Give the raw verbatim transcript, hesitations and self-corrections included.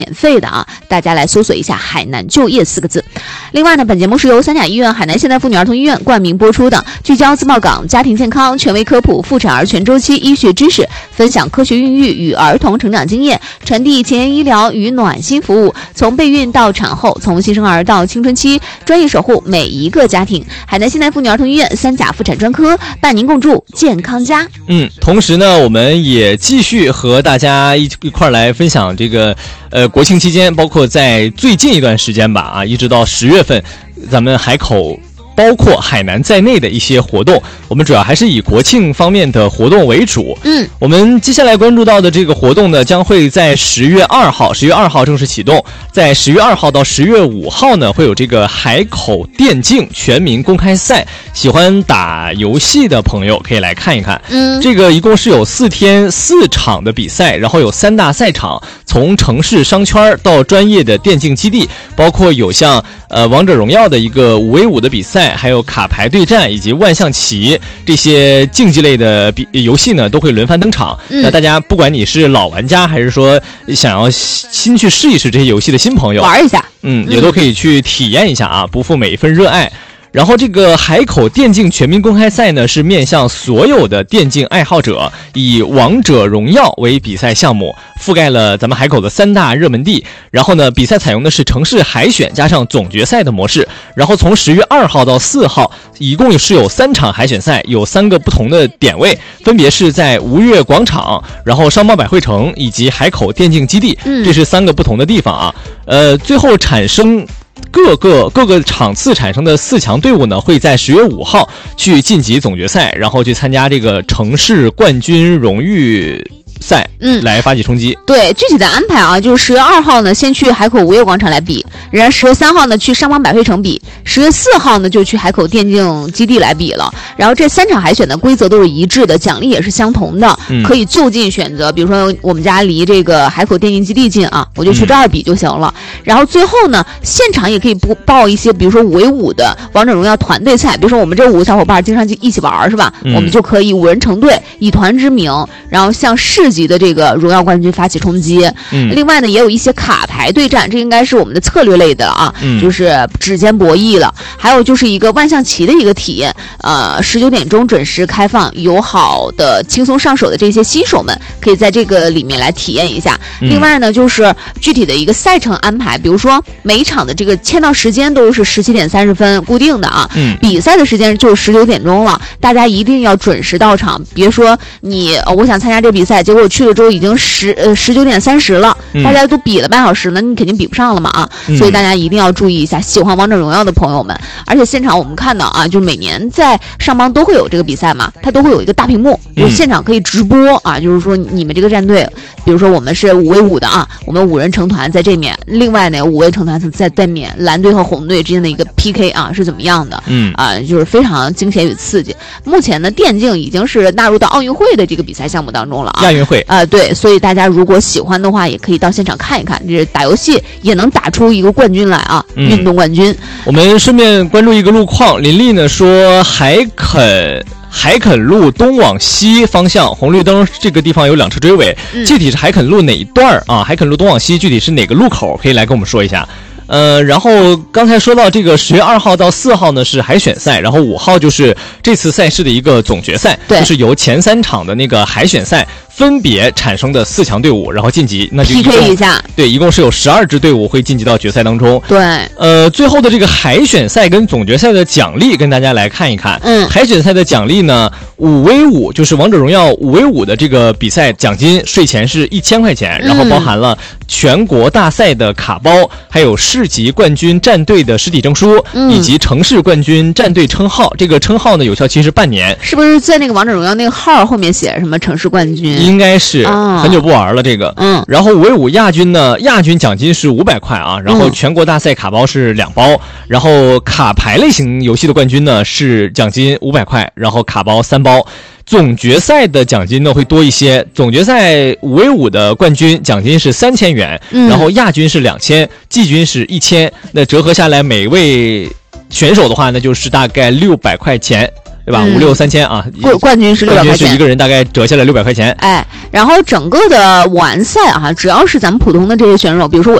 免费的啊，大家来搜索一下海南就业四个字。另外呢，本节目是由三甲医院海南现代妇女儿童医院冠名播出的，聚焦自贸港家庭健康，权威科普妇产儿全周期医学知识，分享科学孕育与儿童成长经验，传递前沿医疗与暖心服务，从备孕到产后，从新生儿到青春期，专业守护每一个家庭。海南现代妇女儿童医院三甲妇产专科伴您共筑健康家。 嗯，同时呢，我们也继续和大家一一块来分享这个呃国庆期间，包括在最近一段时间吧啊，一直到十月份，咱们海口包括海南在内的一些活动，我们主要还是以国庆方面的活动为主。 嗯， 我们接下来关注到的这个活动呢，将会在十月二号，十月二号正式启动。在十月二号到十月五号呢，会有这个海口电竞全民公开赛，喜欢打游戏的朋友可以来看一看。 嗯， 这个一共是有四天四场的比赛，然后有三大赛场，从城市商圈到专业的电竞基地，包括有像呃王者荣耀的一个五 v 五的比赛，还有卡牌对战以及万象棋这些竞技类的比游戏呢，都会轮番登场。 嗯、 那大家不管你是老玩家，还是说想要新去试一试这些游戏的新朋友， 玩一下， 嗯，也都可以去体验一下啊，不负每一份热爱。然后这个海口电竞全民公开赛呢，是面向所有的电竞爱好者，以王者荣耀为比赛项目，覆盖了咱们海口的三大热门地。然后呢，比赛采用的是城市海选加上总决赛的模式。然后从十月二号到四号，一共是有三场海选赛，有三个不同的点位，分别是在吴越广场、然后商贸百汇城以及海口电竞基地，这是三个不同的地方啊。呃，最后产生。各个各个场次产生的四强队伍呢，会在十月五号去晋级总决赛，然后去参加这个城市冠军荣誉赛， 嗯， 来发起冲击。 对，具体的安排啊，就是十月二号呢，先去海口吴越广场来比，然后十月三号呢去商贸百汇城比，十月四号呢就去海口电竞基地来比了。然后这三场海选的规则都是一致的，奖励也是相同的，嗯、可以就近选择。比如说我们家离这个海口电竞基地近啊，我就去这儿比就行了。嗯、然后最后呢，现场也可以不报一些，比如说五 v 五的王者荣耀团队赛，比如说我们这五个小伙伴经常一起玩是吧？嗯、我们就可以五人成队，以团之名，然后向市级的这个荣耀冠军发起冲击。嗯，另外呢，也有一些卡牌对战，这应该是我们的策略类的了啊，嗯、就是指尖博弈了。还有就是一个万象棋的一个体验，呃，十九点钟准时开放，友好的、轻松上手的这些新手们可以在这个里面来体验一下。嗯、另外呢，就是具体的一个赛程安排，比如说每一场的这个签到时间都是十七点三十分固定的啊，嗯、比赛的时间就是十九点钟了，大家一定要准时到场，别说你、呃、我想参加这个比赛，结果我去了之后已经十呃十九点三十了，嗯、大家都比了半小时呢，你肯定比不上了嘛啊，嗯、所以大家一定要注意一下，喜欢王者荣耀的朋友们。而且现场我们看到啊，就每年在上邦都会有这个比赛嘛，它都会有一个大屏幕，就是现场可以直播啊，就是说你们这个战队，比如说我们是五 v 五的啊，我们五人成团在这面，另外呢五位成团在在面，蓝队和红队之间的一个 P K 啊是怎么样的？嗯啊，就是非常惊险与刺激。目前呢，电竞已经是纳入到奥运会的这个比赛项目当中了啊， 亚运会啊、呃、对，所以大家如果喜欢的话，也可以到现场看一看，这打游戏也能打出一个冠军来啊，嗯、运动冠军。 我们顺便关注一个路况，林丽呢说海肯。海肯路东往西方向红绿灯这个地方有两车追尾，嗯、具体是海肯路哪一段啊？海肯路东往西具体是哪个路口？可以来跟我们说一下。呃，然后刚才说到这个十月二号到四号呢是海选赛，然后五号就是这次赛事的一个总决赛，就是由前三场的那个海选赛分别产生的四强队伍，然后晋级，那就 P K 一下。对， 一共是有十二支队伍会晋级到决赛当中。 对， 呃，最后的这个海选赛跟总决赛的奖励跟大家来看一看。嗯，海选赛的奖励呢，五 v 五就是王者荣耀五 v 五的这个比赛奖金税前是一千块钱，然后包含了全国大赛的卡包，还有市级冠军战队的实体证书，嗯、以及城市冠军战队称号。这个称号呢有效期是半年。 是不是在那个王者荣耀那个号后面写什么城市冠军？ 应该是，哦、很久不玩了这个。嗯，然后五 v 五亚军呢，亚军奖金是五百块啊，然后全国大赛卡包是两包，嗯、然后卡牌类型游戏的冠军呢是奖金五百块，然后卡包三包。总决赛的奖金呢会多一些，总决赛五 v 五的冠军奖金是三千元，嗯、然后亚军是两千，季军是一千，那折合下来每位选手的话，那就是大概六百块钱。 对吧？ 嗯五六三千啊， 冠冠军是六百块钱， 冠军是一个人大概折下来六百块钱。 哎，然后整个的完赛啊，只要是咱们普通的这些选手，比如说我